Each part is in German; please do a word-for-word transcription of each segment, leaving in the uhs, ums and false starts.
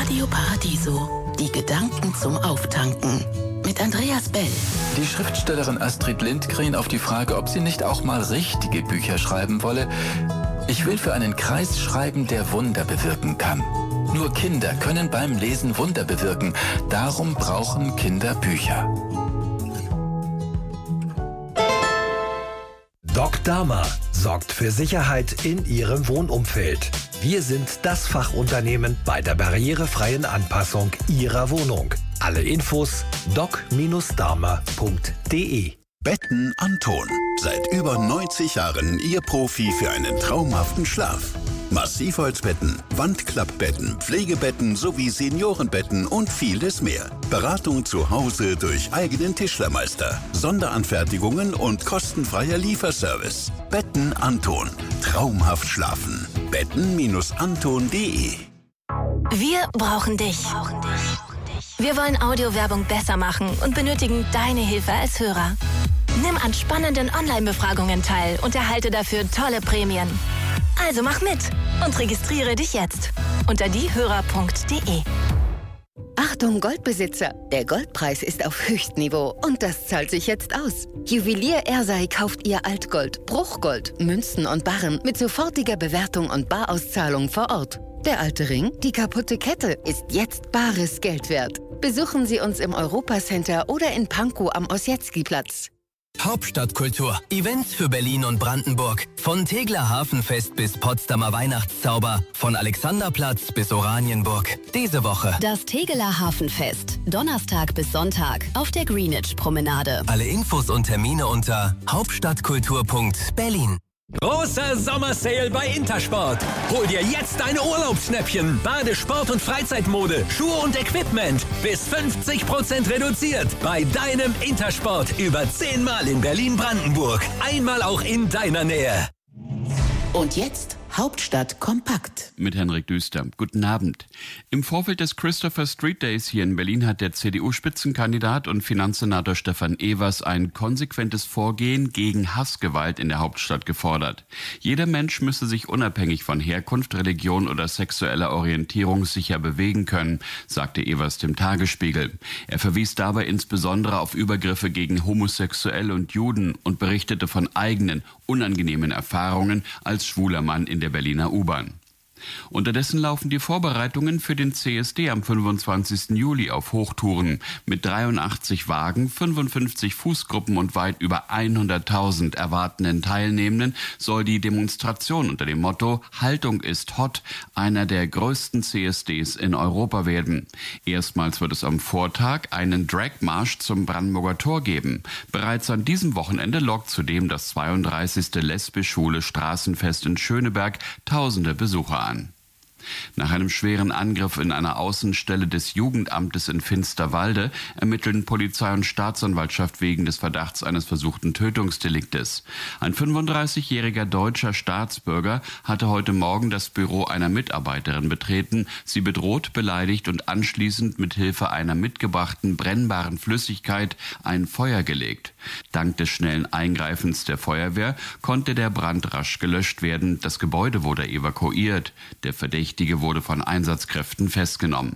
Radio Paradiso. Die Gedanken zum Auftanken. Mit Andreas Bell. Die Schriftstellerin Astrid Lindgren auf die Frage, ob sie nicht auch mal richtige Bücher schreiben wolle. Ich will für einen Kreis schreiben, der Wunder bewirken kann. Nur Kinder können beim Lesen Wunder bewirken. Darum brauchen Kinder Bücher. Doc Dama sorgt für Sicherheit in Ihrem Wohnumfeld. Wir sind das Fachunternehmen bei der barrierefreien Anpassung Ihrer Wohnung. Alle Infos doc Bindestrich dama punkt de. Betten Anton. Seit über neunzig Jahren Ihr Profi für einen traumhaften Schlaf. Massivholzbetten, Wandklappbetten, Pflegebetten sowie Seniorenbetten und vieles mehr. Beratung zu Hause durch eigenen Tischlermeister, Sonderanfertigungen und kostenfreier Lieferservice. Betten Anton. Traumhaft schlafen. Betten Bindestrich anton punkt de. Wir brauchen dich. Wir wollen Audiowerbung besser machen und benötigen deine Hilfe als Hörer. Nimm an spannenden Online-Befragungen teil und erhalte dafür tolle Prämien. Also mach mit und registriere dich jetzt unter diehörer punkt de. Achtung Goldbesitzer, der Goldpreis ist auf Höchstniveau und das zahlt sich jetzt aus. Juwelier Ersei kauft ihr Altgold, Bruchgold, Münzen und Barren mit sofortiger Bewertung und Barauszahlung vor Ort. Der alte Ring, die kaputte Kette ist jetzt bares Geld wert. Besuchen Sie uns im Europacenter oder in Pankow am Ossietzky-Platz. Hauptstadtkultur. Events für Berlin und Brandenburg. Von Tegeler Hafenfest bis Potsdamer Weihnachtszauber. Von Alexanderplatz bis Oranienburg. Diese Woche das Tegeler Hafenfest. Donnerstag bis Sonntag auf der Greenwich-Promenade. Alle Infos und Termine unter hauptstadtkultur punkt berlin. Großer Sommersale bei Intersport. Hol dir jetzt deine Urlaubsschnäppchen. Bade-, Sport- und Freizeitmode, Schuhe und Equipment. Bis fünfzig Prozent reduziert. Bei deinem Intersport. Über zehnmal in Berlin-Brandenburg. Einmal auch in deiner Nähe. Und jetzt Hauptstadt kompakt. Mit Henrik Düster. Guten Abend. Im Vorfeld des Christopher Street Days hier in Berlin hat der C D U-Spitzenkandidat und Finanzsenator Stefan Evers ein konsequentes Vorgehen gegen Hassgewalt in der Hauptstadt gefordert. Jeder Mensch müsse sich unabhängig von Herkunft, Religion oder sexueller Orientierung sicher bewegen können, sagte Evers dem Tagesspiegel. Er verwies dabei insbesondere auf Übergriffe gegen Homosexuelle und Juden und berichtete von eigenen, unangenehmen Erfahrungen als schwuler Mann in der Berliner U-Bahn. Unterdessen laufen die Vorbereitungen für den C S D am fünfundzwanzigsten Juli auf Hochtouren. Mit dreiundachtzig Wagen, fünfundfünfzig Fußgruppen und weit über hunderttausend erwartenden Teilnehmenden soll die Demonstration unter dem Motto Haltung ist hot einer der größten C S Ds in Europa werden. Erstmals wird es am Vortag einen Dragmarsch zum Brandenburger Tor geben. Bereits an diesem Wochenende lockt zudem das zweiunddreißigste lesbisch-schwule Straßenfest in Schöneberg tausende Besucher an. Nach einem schweren Angriff in einer Außenstelle des Jugendamtes in Finsterwalde ermitteln Polizei und Staatsanwaltschaft wegen des Verdachts eines versuchten Tötungsdeliktes. Ein fünfunddreißigjähriger deutscher Staatsbürger hatte heute Morgen das Büro einer Mitarbeiterin betreten, sie bedroht, beleidigt und anschließend mit Hilfe einer mitgebrachten brennbaren Flüssigkeit ein Feuer gelegt. Dank des schnellen Eingreifens der Feuerwehr konnte der Brand rasch gelöscht werden. Das Gebäude wurde evakuiert. Der Verdächtige wurde von Einsatzkräften festgenommen.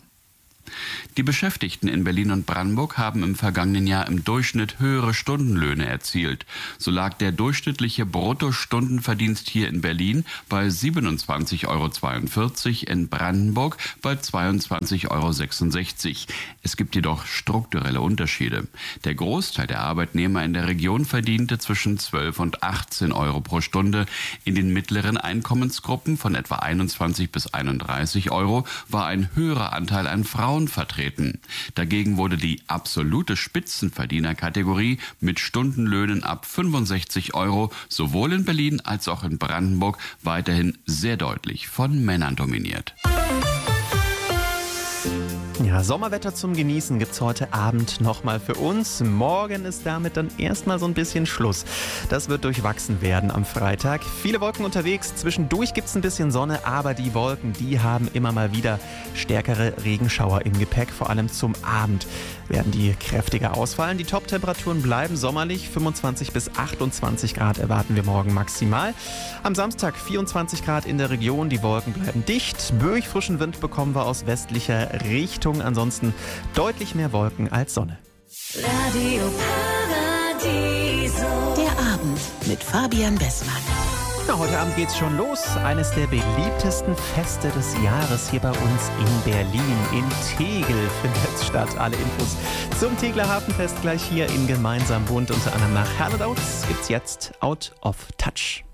Die Beschäftigten in Berlin und Brandenburg haben im vergangenen Jahr im Durchschnitt höhere Stundenlöhne erzielt. So lag der durchschnittliche Bruttostundenverdienst hier in Berlin bei siebenundzwanzig Euro zweiundvierzig, in Brandenburg bei zweiundzwanzig Euro sechsundsechzig. Es gibt jedoch strukturelle Unterschiede. Der Großteil der Arbeitnehmer in der Region verdiente zwischen zwölf und achtzehn Euro pro Stunde. In den mittleren Einkommensgruppen von etwa einundzwanzig bis einunddreißig Euro war ein höherer Anteil an Frauen vertreten. Dagegen wurde die absolute Spitzenverdienerkategorie mit Stundenlöhnen ab fünfundsechzig Euro sowohl in Berlin als auch in Brandenburg weiterhin sehr deutlich von Männern dominiert. Ja, Sommerwetter zum Genießen gibt's heute Abend nochmal für uns. Morgen ist damit dann erstmal so ein bisschen Schluss. Das wird durchwachsen werden am Freitag. Viele Wolken unterwegs. Zwischendurch gibt's ein bisschen Sonne, aber die Wolken, die haben immer mal wieder stärkere Regenschauer im Gepäck. Vor allem zum Abend werden die kräftiger ausfallen. Die Top-Temperaturen bleiben sommerlich. fünfundzwanzig bis achtundzwanzig Grad erwarten wir morgen maximal. Am Samstag vierundzwanzig Grad in der Region. Die Wolken bleiben dicht. Böig frischen Wind bekommen wir aus westlicher Richtung. Ansonsten deutlich mehr Wolken als Sonne. Radio Paradiso. Der Abend mit Fabian Bessmann. Ja, heute Abend geht's schon los. Eines der beliebtesten Feste des Jahres hier bei uns in Berlin. In Tegel findet es statt. Alle Infos zum Tegler Hafenfest gleich hier in Gemeinsam bunt. Unter anderem nach Hernedouts gibt's jetzt Out of Touch.